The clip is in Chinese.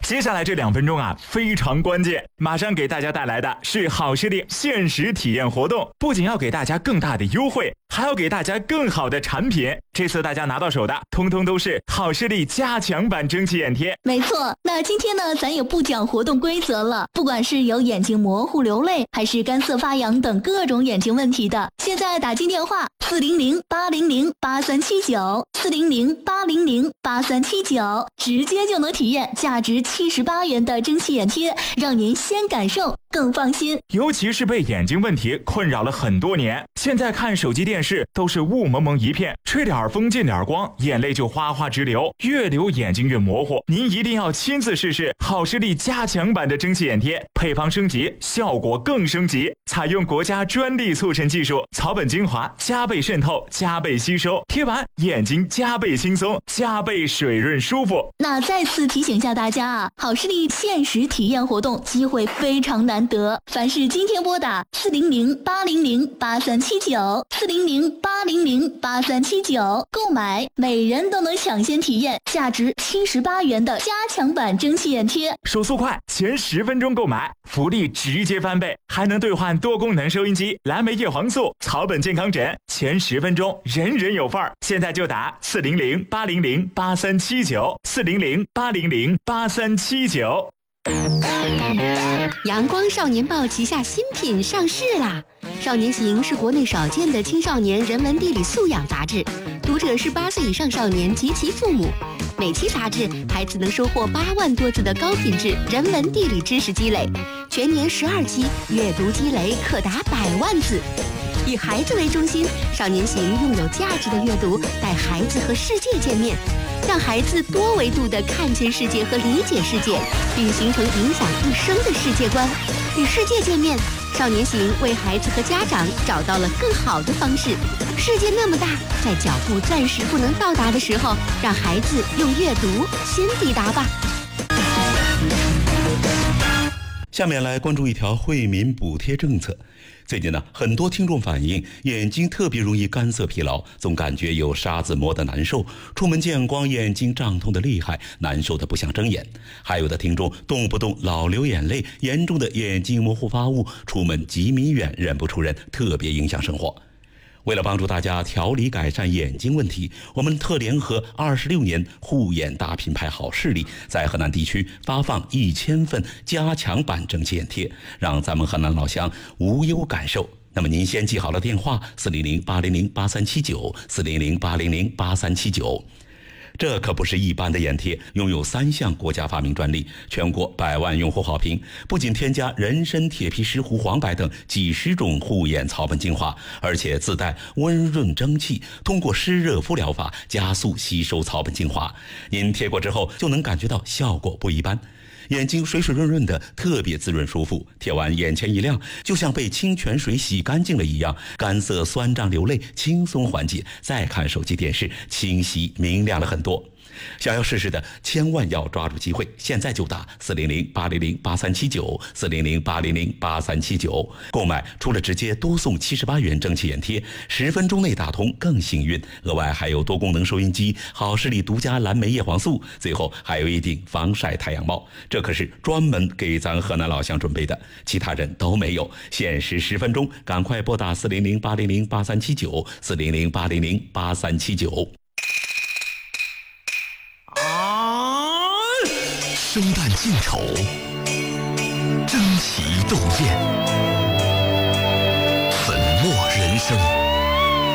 接下来这2分钟啊，非常关键，马上给大家带来的是好视力限时体验活动，不仅要给大家更大的优惠，还要给大家更好的产品。这次大家拿到手的，通通都是好视力加强版蒸汽眼贴。 没错，那今天呢，咱也不讲活动规则了。不管是有眼睛模糊流泪，还是干涩发痒等各种眼睛问题的，现在打进电话400-800-8379，400-800-8379，直接就能体验价值78元的蒸汽眼贴，让您先感受更放心。 尤其是被眼睛问题困扰了很多年，现在看手机电视都是雾蒙蒙一片，吹点风进点光，眼泪就哗哗直流，越流眼睛越模糊。您一定要亲自试试好视力加强版的蒸汽眼贴，配方升级，效果更升级，采用国家专利促成技术，草本精华加倍渗透，加倍吸收，贴完眼睛加倍轻松，加倍水润舒服。 那再次提醒下大家啊，好视力限时体验活动机会非常难得，凡是今天拨打400-800-8379，400-800-8379购买，每人都能抢先体验价值78元的加强版蒸汽眼贴。 手速快，前10分钟购买，福利直接翻倍，还能兑换多功能收音机、蓝莓叶黄素、草本健康枕，前10分钟人人有份儿。现在就打400-800-8379，400-800-8379。 阳光少年报旗下新品上市啦！少年行是国内少见的青少年人文地理素养杂志，读者是8岁以上少年及其父母。每期杂志，孩子能收获8万多字的高品质人文地理知识积累，全年12期，阅读积累可达100万字。以孩子为中心，少年行用有价值的阅读带孩子和世界见面，让孩子多维度地看见世界和理解世界，并形成影响一生的世界观。与世界见面，少年行为孩子和家长找到了更好的方式。世界那么大，在脚步暂时不能到达的时候，让孩子用阅读先抵达吧。 下面来关注一条惠民补贴政策。最近呢，很多听众反映眼睛特别容易干涩疲劳，总感觉有沙子摸得难受，出门见光眼睛胀痛的厉害，难受的不想睁眼。还有的听众动不动老流眼泪，严重的眼睛模糊发雾，出门几米远认不出人，特别影响生活。为了帮助大家调理改善眼睛问题，我们特联合26年护眼大品牌好视力，在河南地区发放1000份加强版蒸汽眼贴，让咱们河南老乡无忧感受。那么您先记好了电话400-800-8379，400-800-8379。这可不是一般的眼贴，拥有3项国家发明专利，全国100万用户好评。不仅添加人参、铁皮石斛、黄柏等几十种护眼草本精华，而且自带温润蒸汽，通过湿热敷疗法加速吸收草本精华。您贴过之后就能感觉到效果不一般，眼睛水水润润的，特别滋润舒服，贴完眼前一亮，就像被清泉水洗干净了一样，干涩酸胀流泪轻松缓解，再看手机电视清晰明亮了很多。想要试试的千万要抓住机会，现在就打400-800-8379，400-800-8379。购买除了直接多送78元蒸汽眼贴，10分钟内打通更幸运，额外还有多功能收音机、好视力独家蓝莓叶黄素，最后还有一顶防晒太阳帽。这可是专门给咱河南老乡准备的，其他人都没有。限时10分钟，赶快拨打400-800-8379，400-800-8379。 生旦净丑，争奇斗艳，